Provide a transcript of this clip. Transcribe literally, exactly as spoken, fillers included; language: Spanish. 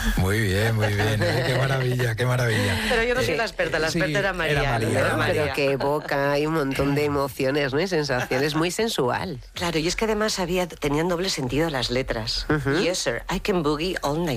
Muy bien, muy bien. ¿eh? Qué maravilla, qué maravilla. Pero yo no soy Eh, la experta, la experta sí, era María. era María, era ¿no? María. Pero que evoca hay un montón de emociones, ¿no? Y sensaciones, muy sensual. Claro, y es que además había, tenían doble sentido las letras. Ujú. Yes, sir, I can boogie all night.